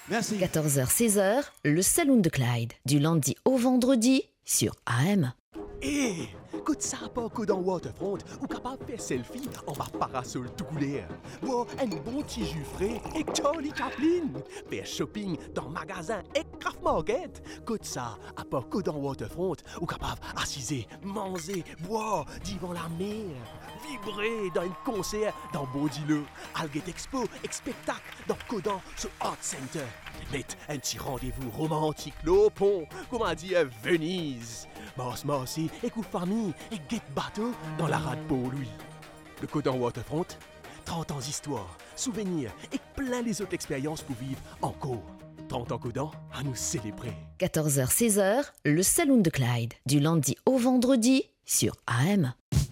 Merci. 14h-16h, le Saloon de Clyde. Du lundi au vendredi sur AM. Hé, écoute ça pas que dans Waterfront, ou capable de faire selfie en bas parasol tout coulé. Wow, un bon petit jus frais et Charlie Chaplin. Faire shopping dans magasin et Craft Market. Écoute ça, à pas que dans Waterfront, ou capable assiser, manger, boire, devant la mer. Vibrer dans un concert dans Baudileux, Alget Expo et spectacle dans Codan sur Art Center. Mais un petit rendez-vous romantique au pont, comment dire Venise. Marcy et coup famille et get bateau dans la rade pour lui. Le Codan Waterfront, 30 ans d'histoire, souvenirs et plein les autres expériences pour vivre encore. 30 ans Codan à nous célébrer. 14h-16h, le Saloon de Clyde. Du lundi au vendredi sur AM.